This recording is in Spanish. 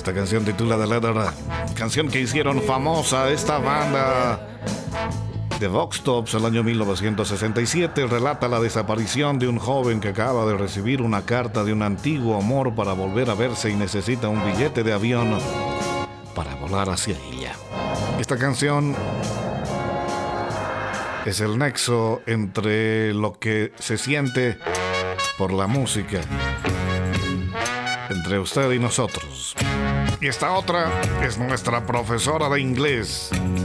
Esta canción titula The Letter, canción que hicieron famosa esta banda de Vox Tops el año 1967. Relata la desaparición de un joven que acaba de recibir una carta de un antiguo amor para volver a verse y necesita un billete de avión para volar hacia ella. Esta canción es el nexo entre lo que se siente por la música entre usted y nosotros. Y esta otra es nuestra profesora de inglés,